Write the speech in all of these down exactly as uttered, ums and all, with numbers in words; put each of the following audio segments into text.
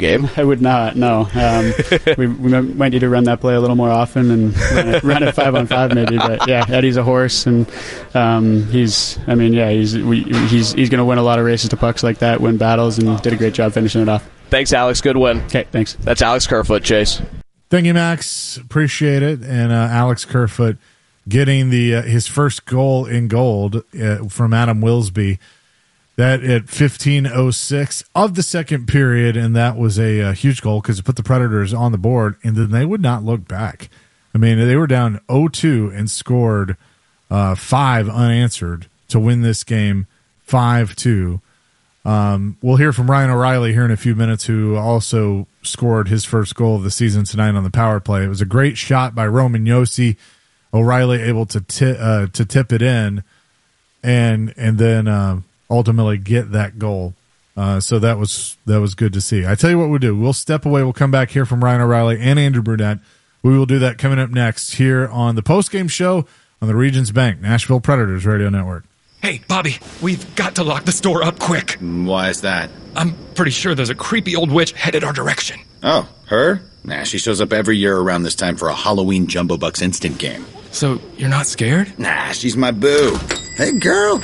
game. I would not, no. Um, we, we might need to run that play a little more often and run it, run it five on five maybe. But yeah, Eddie's a horse, and um, he's, I mean, yeah, he's we, he's he's going to win a lot of races to pucks like that, win battles, and did a great job finishing it off. Thanks, Alex. Good win. Okay, thanks. That's Alex Kerfoot, Chase. Thank you, Max. Appreciate it. And uh, Alex Kerfoot getting the uh, his first goal in gold uh, from Adam Wilsby. That at fifteen oh six of the second period, and that was a, a huge goal because it put the Predators on the board, and then they would not look back. I mean, they were down oh two and scored uh, five unanswered to win this game five two. Um, we'll hear from Ryan O'Reilly here in a few minutes, who also scored his first goal of the season tonight on the power play. It was a great shot by Roman Josi. O'Reilly able to t- uh, to tip it in, and and then uh, ultimately get that goal. Uh, so that was that was good to see. I tell you what we'll do. We'll step away. We'll come back here from Ryan O'Reilly and Andrew Brunette. We will do that coming up next here on the postgame show on the Regions Bank Nashville Predators Radio Network. Hey, Bobby, we've got to lock the store up quick. Why is that? I'm pretty sure there's a creepy old witch headed our direction. Oh, her? Nah, she shows up every year around this time for a Halloween Jumbo Bucks instant game. So, you're not scared? Nah, she's my boo. Hey, girl.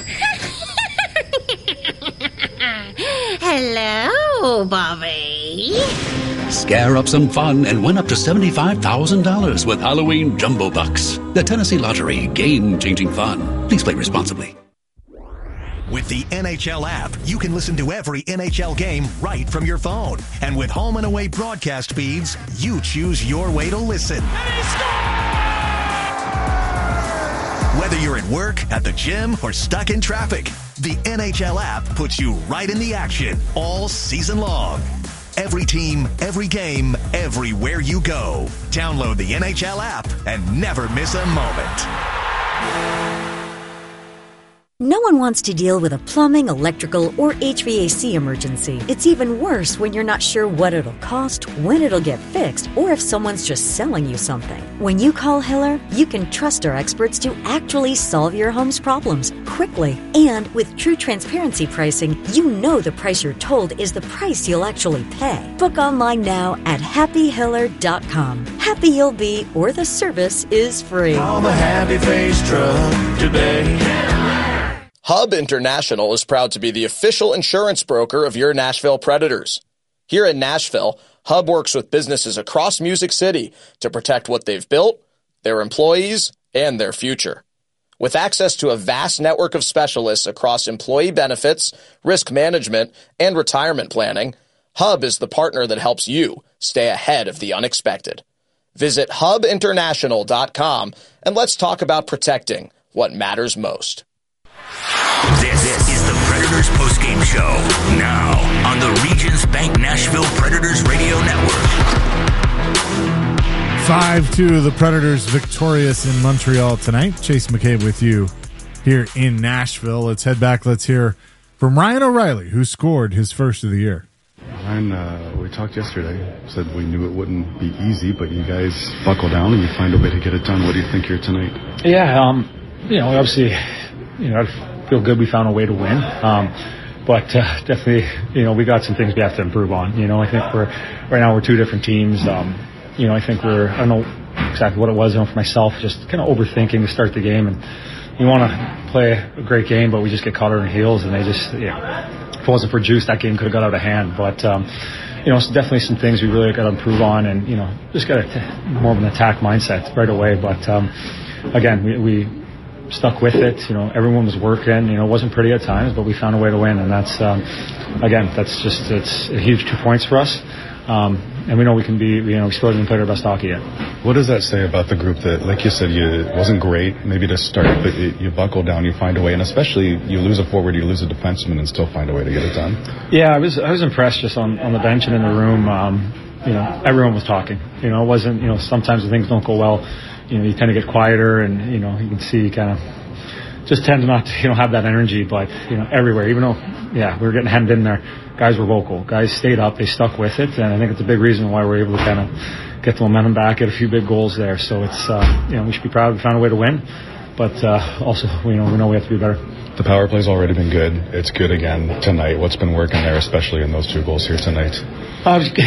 Hello, Bobby. Scare up some fun and win up to seventy-five thousand dollars with Halloween Jumbo Bucks. The Tennessee Lottery, game-changing fun. Please play responsibly. With the N H L app, you can listen to every N H L game right from your phone. And with home and away broadcast feeds, you choose your way to listen. Whether you're at work, at the gym, or stuck in traffic, the N H L app puts you right in the action all season long. Every team, every game, everywhere you go. Download the N H L app and never miss a moment. No one wants to deal with a plumbing, electrical, or H V A C emergency. It's even worse when you're not sure what it'll cost, when it'll get fixed, or if someone's just selling you something. When you call Hiller, you can trust our experts to actually solve your home's problems quickly. And with true transparency pricing, you know the price you're told is the price you'll actually pay. Book online now at happy hiller dot com. Happy you'll be, or the service is free. Call the Happy Face truck today. Hub International is proud to be the official insurance broker of your Nashville Predators. Here in Nashville, Hub works with businesses across Music City to protect what they've built, their employees, and their future. With access to a vast network of specialists across employee benefits, risk management, and retirement planning, Hub is the partner that helps you stay ahead of the unexpected. Visit hub international dot com and let's talk about protecting what matters most. This, this is the Predators postgame show, now on the Regions Bank Nashville Predators Radio Network. five two, the Predators victorious in Montreal tonight. Chase McCabe with you here in Nashville. Let's head back. Let's hear from Ryan O'Reilly, who scored his first of the year. Ryan, uh, we talked yesterday, said we knew it wouldn't be easy, but you guys buckle down and you find a way to get it done. What do you think here tonight? Yeah, um, you know, obviously, you know, I feel good we found a way to win. Um, but uh, definitely, you know, we got some things we have to improve on. You know, I think we're, right now we're two different teams. Um, you know, I think we're, I don't know exactly what it was, you know, for myself, just kind of overthinking to start the game. And you want to play a great game, but we just get caught on our heels, and they just, you know, if it wasn't for Juice, that game could have got out of hand. But, um, you know, so definitely some things we really got to improve on, and, you know, just got a, more of an attack mindset right away. But, um, again, we, we stuck with it. You know, everyone was working. You know, it wasn't pretty at times, but we found a way to win, and that's, um, again, that's just, it's a huge two points for us. Um, and we know we can be, you know, we still haven't played our best hockey yet. What does that say about the group that, like you said, you it wasn't great maybe to start, but it, you buckle down, you find a way, and especially you lose a forward, you lose a defenseman, and still find a way to get it done? Yeah, I was I was impressed just on, on the bench and in the room. Um, you know, everyone was talking. You know, it wasn't, you know, sometimes when things don't go well, you know, you tend to get quieter, and, you know, you can see kind of just tend to not to, you know, have that energy, but, you know, everywhere, even though, yeah, we were getting hemmed in there, guys were vocal. Guys stayed up, they stuck with it, and I think it's a big reason why we're able to kind of get the momentum back, get a few big goals there. So it's, uh, you know, we should be proud we found a way to win, but uh, also, you know, we know we have to be better. The power play's already been good. It's good again tonight. What's been working there, especially in those two goals here tonight? Uh,